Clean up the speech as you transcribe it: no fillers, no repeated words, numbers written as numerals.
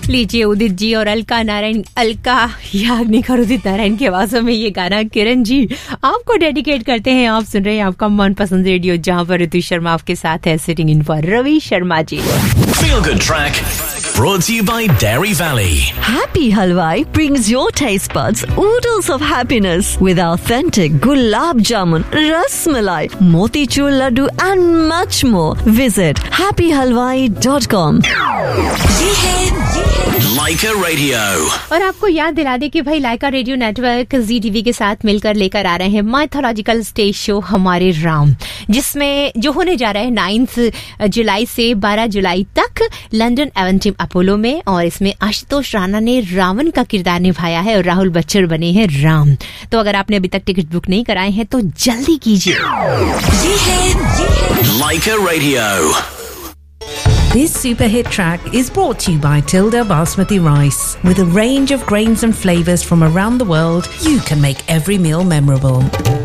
लीजिए उदित जी और अलका याग्निक और उदित नारायण की आवाजों में ये गाना किरण जी आपको डेडिकेट करते हैं। आप सुन रहे हैं आपका मनपसंद रेडियो जहां पर ऋतु शर्मा आपके साथ है, sitting in for Ravi Sharma ji. Feel Good Track brought to you by Dairy Valley. Happy Halwai brings your taste buds oodles of happiness with authentic gulab jamun, ras malai, motichur laddu and much more. Visit happyhalwai.com. ये है Laika Radio. और आपको याद दिला दे कि भाई लाइका radio network ZTV के साथ मिलकर लेकर आ रहे हैं माइथोलॉजिकल स्टेज शो हमारे राम, जिसमें जो होने जा रहा है 9 जुलाई से 12 जुलाई तक लंदन एवेंटिम अपोलो में। और इसमें आशुतोष राणा ने रावण का किरदार निभाया है और राहुल बच्चर बने हैं राम। तो अगर आपने अभी तक टिकट बुक नहीं कराए हैं तो जल्दी कीजिए। ये है Laika Radio. This super hit track is brought to you by Tilda Basmati Rice. With a range of grains and flavors from around the world, you can make every meal memorable.